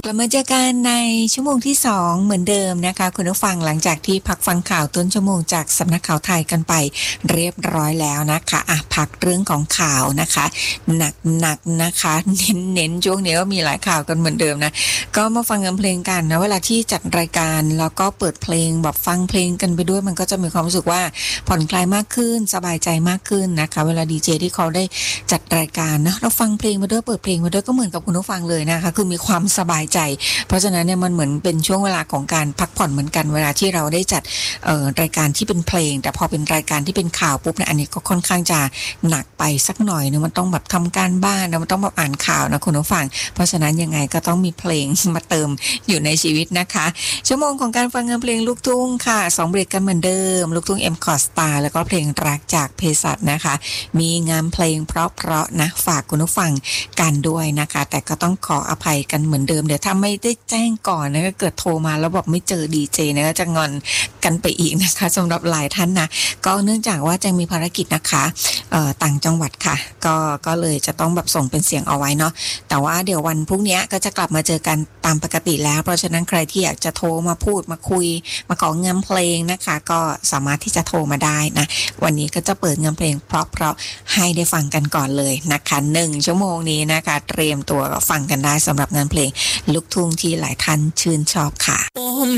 กลับมาเจอกันในชั่วโมงที่2เหมือนเดิมนะคะคุณผู้ฟังหลังจากที่พักฟังข่าวต้นชั่วโมงจากสำนักข่าวไทยกันไปเรียบร้อยแล้วนะคะพักเรื่องของข่าวนะคะหนักนะคะเน้นช่วงนี้ก็มีหลายข่าวกันเหมือนเดิมนะก็มาฟังเพลงกันนะเวลาที่จัดรายการแล้วก็เปิดเพลงแบบฟังเพลงกันไปด้วยมันก็จะมีความรู้สึกว่าผ่อนคลายมากขึ้นสบายใจมากขึ้นนะคะเวลาดีเจที่เขาได้จัดรายการนะเราฟังเพลงมาด้วยเปิดเพลงมาด้วยก็เหมือนกับคุณผู้ฟังเลยนะคะคือมีความสบายใจเพราะฉะนั้นเนี่ยมันเหมือนเป็นช่วงเวลาของการพักผ่อนเหมือนกันเวลาที่เราได้จัดรายการที่เป็นเพลงแต่พอเป็นรายการที่เป็นข่าวปุ๊บเนี่ยอันนี้ก็ค่อนข้างจะหนักไปสักหน่อยนึงมันต้องแบบทำการบ้านนะมันต้องแบบอ่านข่าวนะคุณผู้ฟังเพราะฉะนั้นยังไงก็ต้องมีเพลงมาเติมอยู่ในชีวิตนะคะชั่วโมงของการฟังเพลงลูกทุ่งค่ะ2เบรกกันเหมือนเดิมลูกทุ่ง M Core Star แล้วก็เพลงรักจากเภสัชนะคะมีงานเพลงเพราะๆนะฝากคุณผู้ฟังกันด้วยนะคะแต่ก็ต้องขออภัยกันเหมือนเดิมเดี๋ยวถ้าไม่ได้แจ้งก่อนนะก็เกิดโทรมาแล้วบอกไม่เจอดีเจนะก็จะงอนกันไปอีกนะคะสำหรับหลายท่านนะก็เนื่องจากว่าแจงมีภารกิจนะคะต่างจังหวัดค่ะก็เลยจะต้องแบบส่งเป็นเสียงเอาไว้เนาะแต่ว่าเดี๋ยววันพรุ่งนี้ก็จะกลับมาเจอกันตามปกติแล้วเพราะฉะนั้นใครที่อยากจะโทรมาพูดมาคุยมาของงานเพลงนะคะก็สามารถที่จะโทรมาได้นะวันนี้ก็จะเปิดงานเพลงเพราะให้ได้ฟังกันก่อนเลยนะคะ1ชั่วโมงนี้นะคะเตรียมตัวฟังกันได้สำหรับงานเพลงลูกทุ่งที่หลายท่านชื่นชอบค่ะ